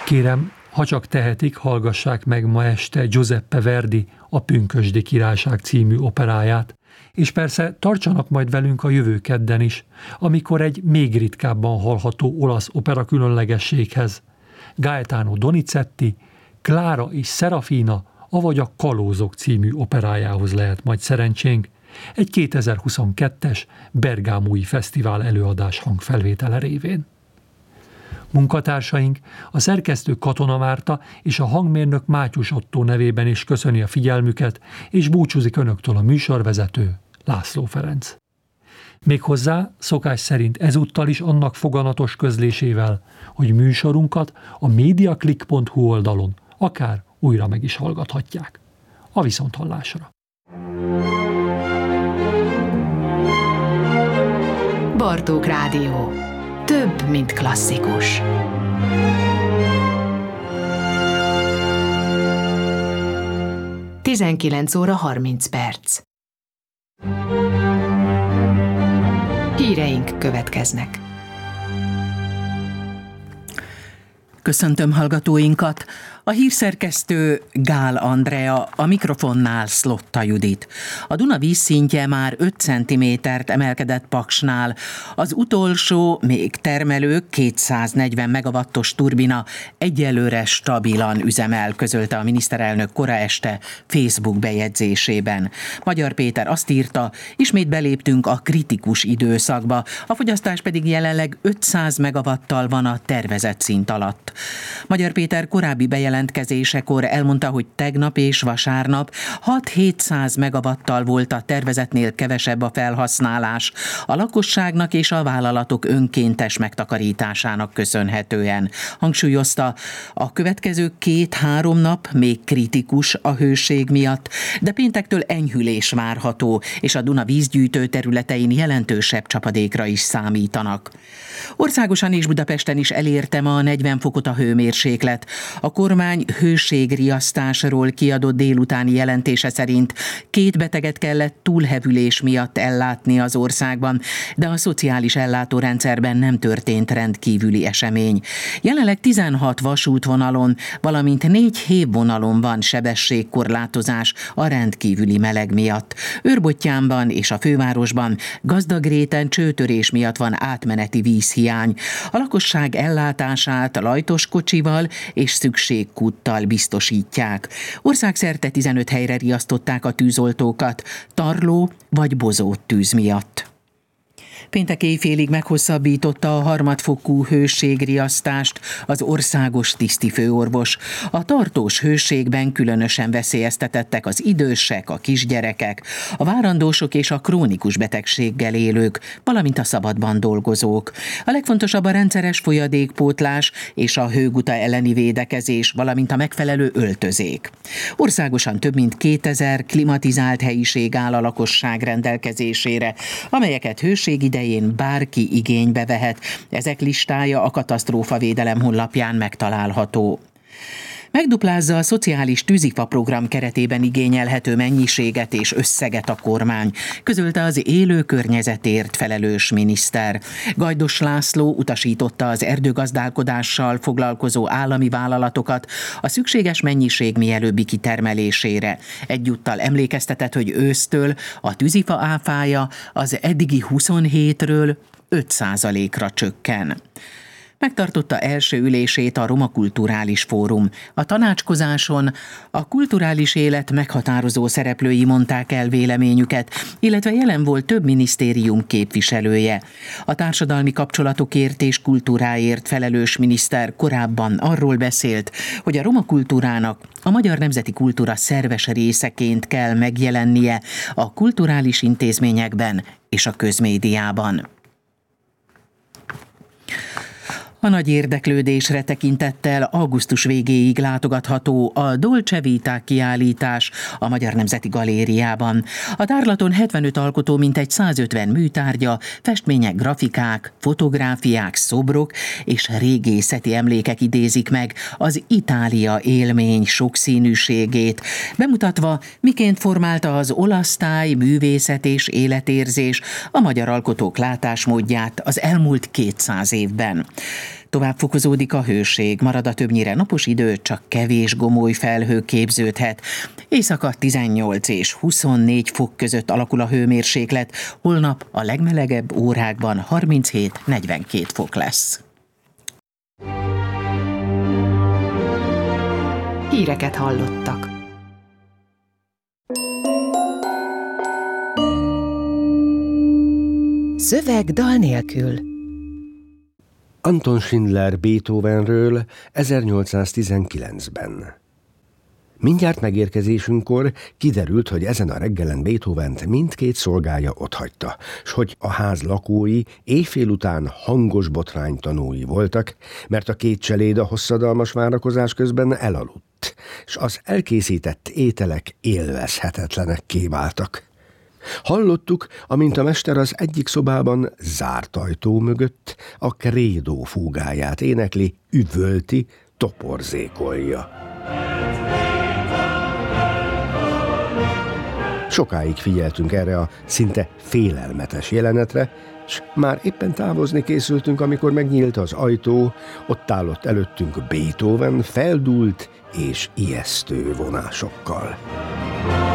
Kérem, ha csak tehetik, hallgassák meg ma este Giuseppe Verdi A Pünkösdi Királyság című operáját, és persze tartsanak majd velünk a jövő kedden is, amikor egy még ritkábban hallható olasz opera különlegességhez, Gaetano Donizetti, Clara és Serafina, avagy a Kalózok című operájához lehet majd szerencsénk, egy 2022-es Bergámói Fesztivál előadás hangfelvétele révén. Munkatársaink, a szerkesztő Katona Márta és a hangmérnök Mátyus Ottó nevében is köszöni a figyelmüket, és búcsúzik önöktől a műsorvezető László Ferenc. Méghozzá szokás szerint ezúttal is annak foganatos közlésével, hogy műsorunkat a mediaclick.hu oldalon akár újra meg is hallgathatják. A viszonthallásra! Bartók Rádió. Több, mint klasszikus. Tizenkilenc óra 30 perc. Híreink következnek. Köszöntöm hallgatóinkat! A hírszerkesztő Gál Andrea, a mikrofonnál Szlotta Judit. A Duna vízszintje már 5 cm-t emelkedett Paksnál. Az utolsó, még termelő 240 megawattos turbina egyelőre stabilan üzemel, közölte a miniszterelnök kora este Facebook bejegyzésében. Magyar Péter azt írta, ismét beléptünk a kritikus időszakba, a fogyasztás pedig jelenleg 500 megawattal van a tervezett szint alatt. Magyar Péter korábbi bejelentkezésekor elmondta, hogy tegnap és vasárnap 6-700 megawattal volt a tervezetnél kevesebb a felhasználás, a lakosságnak és a vállalatok önkéntes megtakarításának köszönhetően. Hangsúlyozta, a következő 2-3 nap még kritikus a hőség miatt, de péntektől enyhülés várható, és a Duna vízgyűjtő területein jelentősebb csapadékra is számítanak. Országosan és Budapesten is elérte ma a 40 fokot a hőmérséklet. A kormány hőségriasztásról kiadott délutáni jelentése szerint 2 beteget kellett túlhevülés miatt ellátni az országban, de a szociális ellátórendszerben nem történt rendkívüli esemény. Jelenleg 16 vasútvonalon, valamint 4 hévvonalon van sebességkorlátozás a rendkívüli meleg miatt. Őrbottyánban és a fővárosban Gazdagréten csőtörés miatt van átmeneti vízhiány. A lakosság ellátását lajtos kocsival és szükségkúttal biztosítják. Országszerte 15 helyre riasztották a tűzoltókat, Tarló vagy Bozót tűz miatt. Péntek éjfélig meghosszabbította a harmadfokú hőségriasztást az országos tisztifőorvos. A tartós hőségben különösen veszélyeztetettek az idősek, a kisgyerekek, a várandósok és a krónikus betegséggel élők, valamint a szabadban dolgozók. A legfontosabb a rendszeres folyadékpótlás és a hőguta elleni védekezés, valamint a megfelelő öltözék. Országosan több mint 2000 klimatizált helyiség áll a lakosság rendelkezésére, amelyeket hőség idején bárki igénybe vehet. Ezek listája a katasztrófavédelem honlapján megtalálható. Megduplázza a szociális tűzifa program keretében igényelhető mennyiséget és összeget a kormány, közölte az élő környezetért felelős miniszter. Gajdos László utasította az erdőgazdálkodással foglalkozó állami vállalatokat a szükséges mennyiség mielőbbi kitermelésére. Egyúttal emlékeztetett, hogy ősztől a tűzifa áfája az eddigi 27-ről 5%-ra csökken. Megtartotta első ülését a Roma Kulturális Fórum. A tanácskozáson a kulturális élet meghatározó szereplői mondták el véleményüket, illetve jelen volt több minisztérium képviselője. A társadalmi kapcsolatokért és kultúráért felelős miniszter korábban arról beszélt, hogy a roma kultúrának a magyar nemzeti kultúra szerves részeként kell megjelennie a kulturális intézményekben és a közmédiában. A nagy érdeklődésre tekintettel augusztus végéig látogatható a Dolce Vita kiállítás a Magyar Nemzeti Galériában. A tárlaton 75 alkotó mintegy 150 műtárgya, festmények, grafikák, fotográfiák, szobrok és régészeti emlékek idézik meg az Itália élmény sokszínűségét, bemutatva, miként formálta az olasz táj, művészet és életérzés a magyar alkotók látásmódját az elmúlt 200 évben. Tovább fokozódik a hőség, marad a többnyire napos idő, csak kevés gomoly felhő képződhet. Éjszaka 18 és 24 fok között alakul a hőmérséklet, holnap a legmelegebb órákban 37-42 fok lesz. Híreket hallottak. Szöveg dal nélkül. Anton Schindler Beethovenről 1819-ben. Mindjárt megérkezésünkkor kiderült, hogy ezen a reggelen Beethovent mindkét szolgája otthagyta, s hogy a ház lakói éjfél után hangos botrány tanúi voltak, mert a két cseléd a hosszadalmas várakozás közben elaludt, s az elkészített ételek élvezhetetlenekké váltak. Hallottuk, amint a mester az egyik szobában zárt ajtó mögött a Credo fúgáját énekli, üvölti, toporzékolja. Sokáig figyeltünk erre a szinte félelmetes jelenetre, s már éppen távozni készültünk, amikor megnyílt az ajtó, ott állott előttünk Beethoven feldúlt és ijesztő vonásokkal.